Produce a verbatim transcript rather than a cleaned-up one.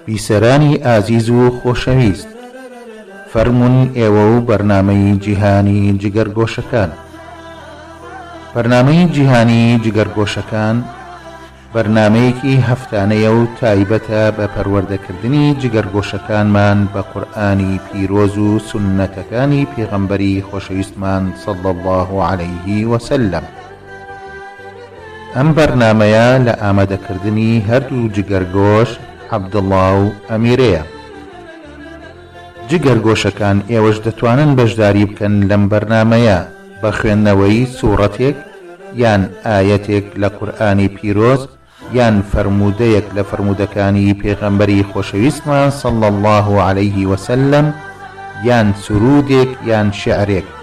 بیسەرانی ئازیز و خۆشەویست، فەرمون ئێوە و بەرنامەی جیهانی جگەرگۆشەکان. بەرنامەی جیهانی جگەرگۆشەکان بەرنامەیەکی هەفتانەیە و تایبەتە بە پەروەردەکردنی جگەرگۆشەکانمان بە قورئانی پیرۆز و سوننەتەکانی پێغەمبەری خۆشەویستمان صلی الله عەلەیه وسلم. ئەم بەرنامەیە لە ئامادەکردنی هەردوو جگەرگۆش عەبدوڵڵا و ئەمیرەیە. جگەرگۆشەکان ئێوەش دەتوانن بەشداری بکەن لەم بەرنامەیە بە خوێندنەوەی سوورەتێک یان ئایەتێک لە قورئانی پیرۆز یان فەرموودەیەک لە فەرموودەکانی پێغەمبەری خۆشەویستمان صلی الله عەلەیه وسلم یان سرودێک یان شیعرێک.